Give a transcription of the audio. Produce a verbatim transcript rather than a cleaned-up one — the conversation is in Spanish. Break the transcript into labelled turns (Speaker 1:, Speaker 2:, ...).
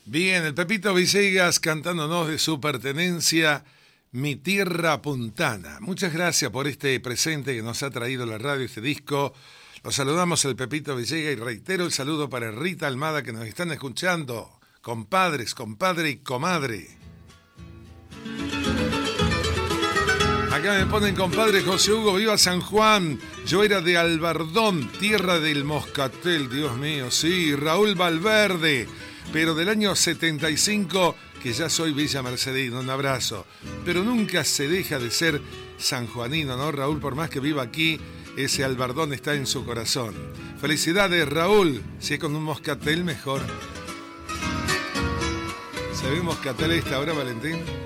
Speaker 1: Bien, el Pepito Villegas cantándonos de su pertenencia, Mi Tierra Puntana. Muchas gracias por este presente que nos ha traído la radio, este disco. Los saludamos al Pepito Villegas y reitero el saludo para Rita Almada que nos están escuchando. Compadres, compadre y comadre. Acá me ponen compadre José Hugo, viva San Juan. Yo era de Albardón, tierra del Moscatel, Dios mío, sí. Raúl Valverde, pero del año setenta y cinco, que ya soy Villa Mercedino, un abrazo. Pero nunca se deja de ser sanjuanino, ¿no, Raúl? Por más que viva aquí, ese Albardón está en su corazón. Felicidades, Raúl. Si es con un Moscatel, mejor. ¿Se ve un Moscatel a esta hora, Valentín?